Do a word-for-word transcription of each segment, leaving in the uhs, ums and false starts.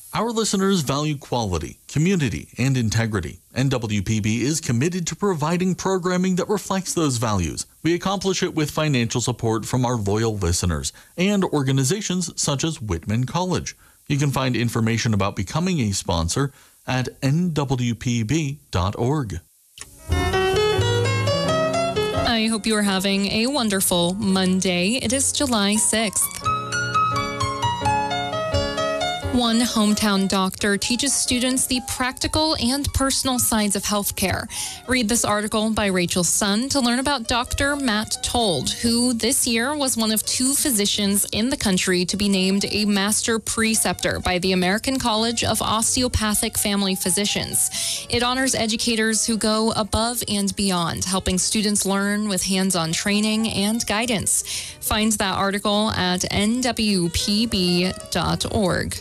Our listeners value quality, community, and integrity, and W P B is committed to providing programming that reflects those values. We accomplish it with financial support from our loyal listeners and organizations such as Whitman College. You can find information about becoming a sponsor at N W P B dot org. I hope you are having a wonderful Monday. It is July sixth. One hometown doctor teaches students the practical and personal sides of healthcare. Read this article by Rachel Sun to learn about Doctor Matt Told, who this year was one of two physicians in the country to be named a master preceptor by the American College of Osteopathic Family Physicians. It honors educators who go above and beyond, helping students learn with hands-on training and guidance. Find that article at N W P B dot org.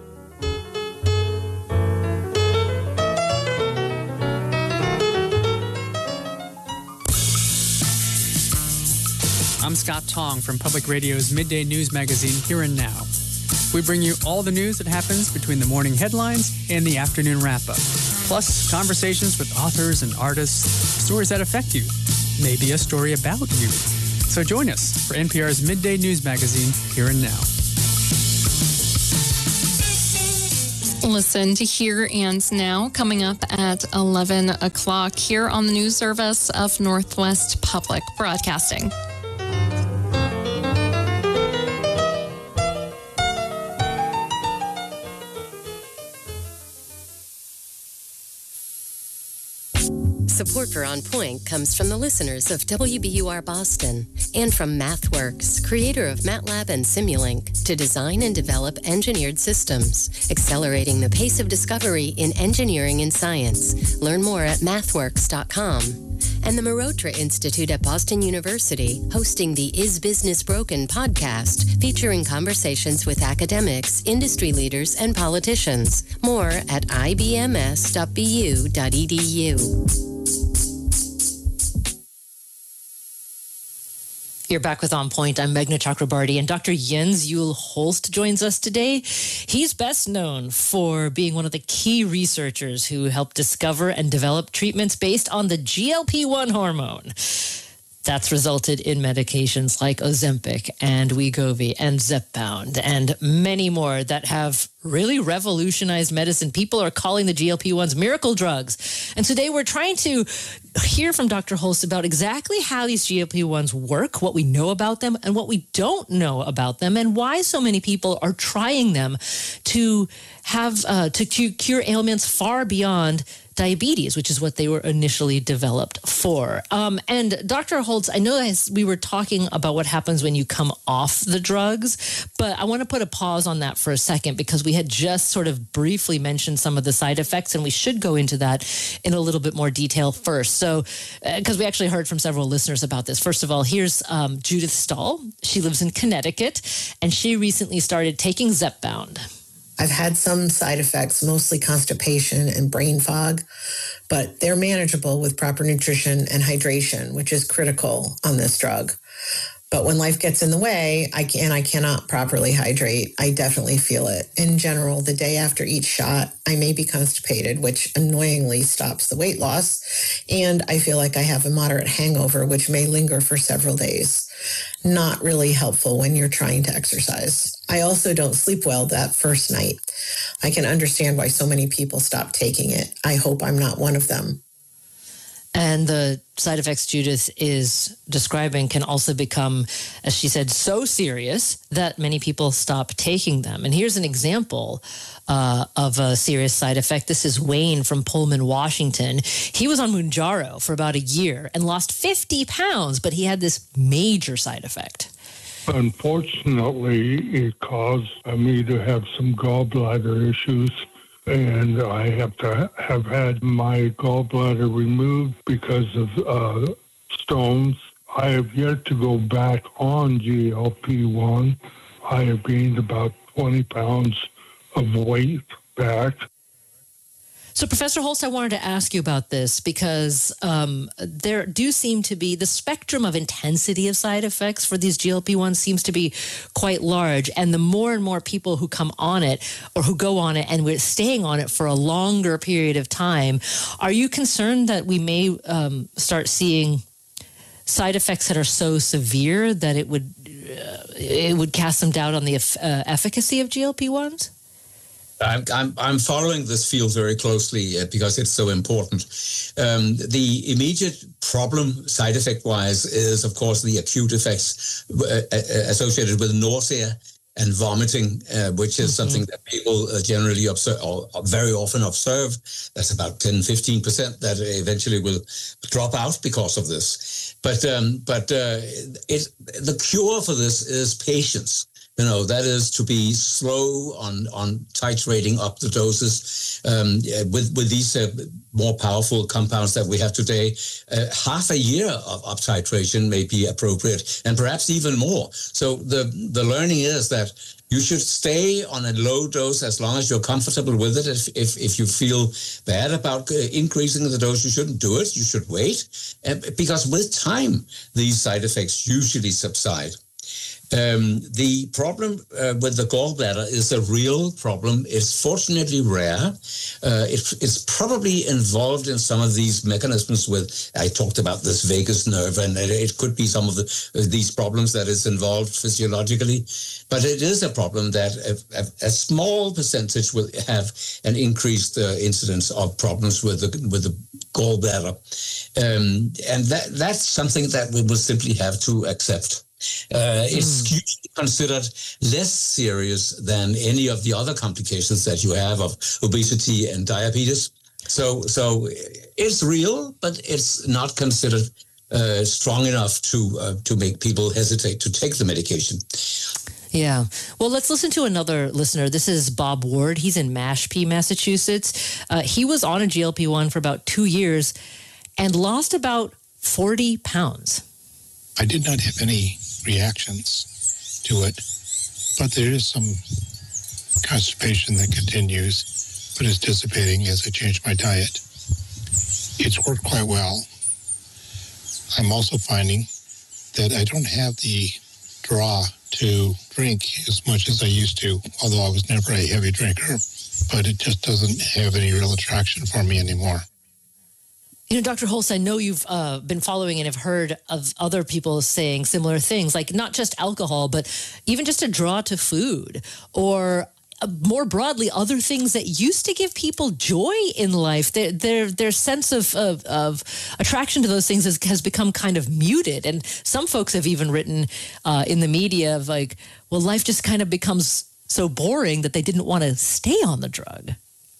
I'm Scott Tong from Public Radio's Midday News Magazine, Here and Now. We bring you all the news that happens between the morning headlines and the afternoon wrap-up, plus conversations with authors and artists, stories that affect you, maybe a story about you. So join us for N P R's Midday News Magazine, Here and Now. Listen to Here and Now coming up at eleven o'clock here on the news service of Northwest Public Broadcasting. Support for On Point comes from the listeners of W B U R Boston and from MathWorks, creator of MATLAB and Simulink, to design and develop engineered systems, accelerating the pace of discovery in engineering and science. Learn more at mathworks dot com. And the Marotra Institute at Boston University, hosting the Is Business Broken podcast, featuring conversations with academics, industry leaders, and politicians. More at I B M S dot B U dot E D U. You're back with On Point. I'm Meghna Chakrabarty, and Doctor Jens Juul Holst joins us today. He's best known for being one of the key researchers who helped discover and develop treatments based on the G L P one hormone. That's resulted in medications like Ozempic and Wegovy and Zepbound and many more that have really revolutionized medicine. People are calling the G L P ones miracle drugs. And today we're trying to hear from Doctor Holst about exactly how these G L P ones work, what we know about them and what we don't know about them, and why so many people are trying them to have uh, to cure ailments far beyond diabetes, which is what they were initially developed for. Um, and Doctor Holst, I know as we were talking about what happens when you come off the drugs, but I want to put a pause on that for a second because we had just sort of briefly mentioned some of the side effects, and we should go into that in a little bit more detail first. So, because uh, we actually heard from several listeners about this. First of all, here's um, Judith Stahl. She lives in Connecticut, and she recently started taking Zepbound. I've had some side effects, mostly constipation and brain fog, but they're manageable with proper nutrition and hydration, which is critical on this drug. But when life gets in the way, I can I cannot properly hydrate. I definitely feel it. In general, the day after each shot, I may be constipated, which annoyingly stops the weight loss. And I feel like I have a moderate hangover, which may linger for several days. Not really helpful when you're trying to exercise. I also don't sleep well that first night. I can understand why so many people stop taking it. I hope I'm not one of them. And the side effects Judith is describing can also become, as she said, so serious that many people stop taking them. And here's an example uh, of a serious side effect. This is Wayne from Pullman, Washington. He was on Mounjaro for about a year and lost fifty pounds, but he had this major side effect. Unfortunately, it caused me to have some gallbladder issues. And I have to have had my gallbladder removed because of uh, stones. I have yet to go back on G L P one. I have gained about twenty pounds of weight back. So, Professor Holst, I wanted to ask you about this because um, there do seem to be the spectrum of intensity of side effects for these G L P one seems to be quite large. And the more and more people who come on it or who go on it and we're staying on it for a longer period of time, are you concerned that we may um, start seeing side effects that are so severe that it would uh, it would cast some doubt on the uh, efficacy of G L P ones? I'm, I'm, I'm following this field very closely uh, because it's so important. Um, the immediate problem, side effect-wise, is, of course, the acute effects uh, associated with nausea and vomiting, uh, which is mm-hmm. something that people uh, generally observe, or very often observe. That's about ten, fifteen percent that eventually will drop out because of this. But um, but uh, it, the cure for this is patience. You know, that is to be slow on, on titrating up the doses um, with, with these uh, more powerful compounds that we have today. Uh, half a year of up titration may be appropriate, and perhaps even more. So the, the learning is that you should stay on a low dose as long as you're comfortable with it. If if, if you feel bad about uh, increasing the dose, you shouldn't do it. You should wait, uh, because with time, these side effects usually subside. Um, the problem uh, with the gallbladder is a real problem. It's fortunately rare. Uh, it, it's probably involved in some of these mechanisms with, I talked about this vagus nerve, and it, it could be some of the, uh, these problems that is involved physiologically. But it is a problem that a, a, a small percentage will have an increased uh, incidence of problems with the, with the gallbladder. Um, and that that's something that we will simply have to accept. Uh, it's mm. usually considered less serious than any of the other complications that you have of obesity and diabetes. So, so it's real, but it's not considered uh, strong enough to uh, to make people hesitate to take the medication. Yeah. Well, let's listen to another listener. This is Bob Ward. He's in Mashpee, Massachusetts. Uh, he was on a G L P one for about two years and lost about forty pounds. I did not have any reactions to it, but there is some constipation that continues, but is dissipating as I change my diet. It's worked quite well. I'm also finding that I don't have the draw to drink as much as I used to, although I was never a heavy drinker, but it just doesn't have any real attraction for me anymore. You know, Doctor Holst, I know you've uh, been following and have heard of other people saying similar things, like not just alcohol, but even just a draw to food, or uh, more broadly, other things that used to give people joy in life. Their their, their sense of, of, of attraction to those things has, has become kind of muted. And some folks have even written uh, in the media of like, well, life just kind of becomes so boring that they didn't want to stay on the drug.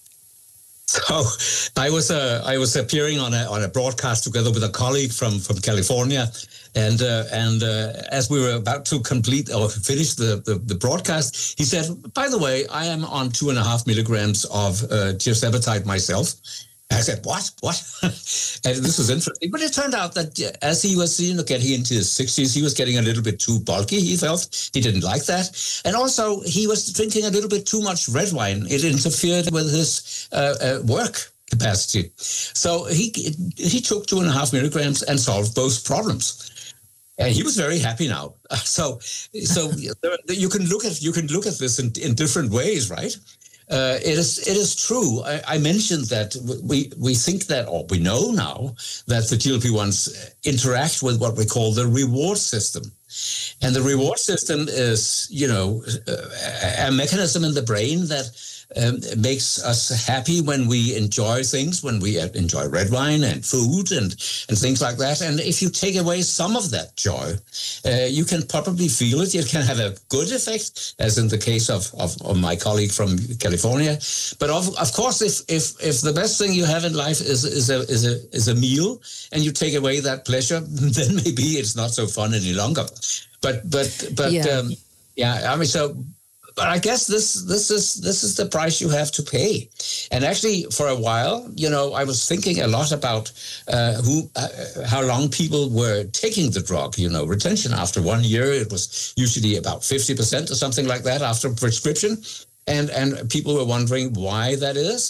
So I was uh, I was appearing on a on a broadcast together with a colleague from, from California, and uh, and uh, as we were about to complete or finish the, the, the broadcast, he said, "By the way, I am on two and a half milligrams of uh, tirzepatide myself." I said, what, what? And this was interesting. But it turned out that as he was you know, getting into his sixties, he was getting a little bit too bulky, he felt. He didn't like that. And also, he was drinking a little bit too much red wine. It interfered with his uh, uh, work capacity. So he he took two and a half milligrams and solved both problems. And he was very happy now. So so you can look at you can look at this in, in different ways, right? Uh, it is it is true. I, I mentioned that we we think that, or we know now, that the G L P ones interact with what we call the reward system. And the reward system is, you know, a, a mechanism in the brain that um, makes us happy when we enjoy things, when we enjoy red wine and food and, and things like that. And if you take away some of that joy, uh, you can probably feel it. It can have a good effect, as in the case of, of, of my colleague from California. But of, of course, if, if if the best thing you have in life is is a is a is a meal, and you take away that pleasure, then maybe it's not so fun any longer. But but but yeah. Um, yeah, I mean, so. But I guess this this is this is the price you have to pay. And actually, for a while, you know, I was thinking a lot about uh, who, uh, how long people were taking the drug. You know, retention after one year, it was usually about fifty percent or something like that after prescription. And and people were wondering why that is.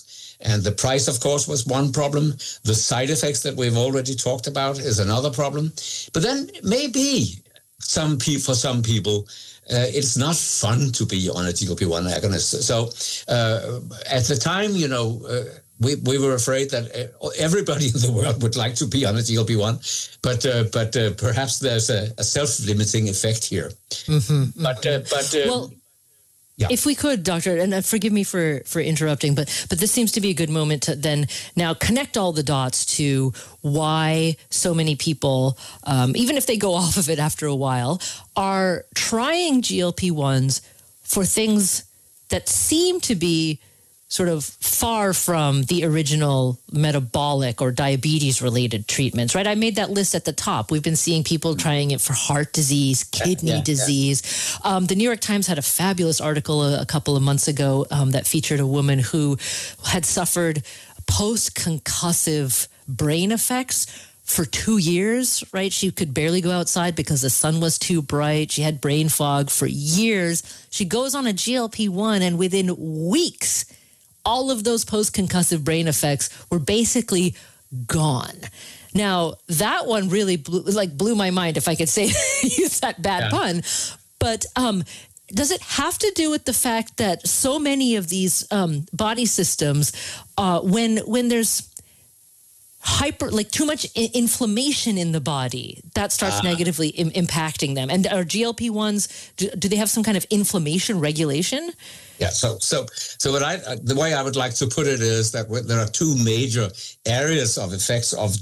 And the price, of course, was one problem. The side effects that we've already talked about is another problem. But then maybe some pe- for some people, uh, it's not fun to be on a G L P one agonist. So uh, at the time, you know, uh, we, we were afraid that everybody in the world would like to be on a G L P one, but uh, but uh, perhaps there's a, a self-limiting effect here. Mm-hmm. But uh, but uh, well, yeah. If we could, Doctor, and forgive me for, for interrupting, but but this seems to be a good moment to then now connect all the dots to why so many people, um, even if they go off of it after a while, are trying G L P ones for things that seem to be sort of far from the original metabolic or diabetes-related treatments, right? I made that list at the top. We've been seeing people trying it for heart disease, kidney yeah, yeah, disease. Yeah. Um, the New York Times had a fabulous article a, a couple of months ago um, that featured a woman who had suffered post-concussive brain effects for two years, right? She could barely go outside because the sun was too bright. She had brain fog for years. She goes on a G L P one, and within weeks, all of those post-concussive brain effects were basically gone. Now, that one really blew, like blew my mind, if I could say, use that bad yeah. pun. But um, does it have to do with the fact that so many of these um, body systems, uh, when when there's hyper, like too much I- inflammation in the body, that starts uh, negatively Im- impacting them? And are G L P ones, do, do they have some kind of inflammation regulation? Yeah, so so so what I the way I would like to put it is that there are two major areas of effects of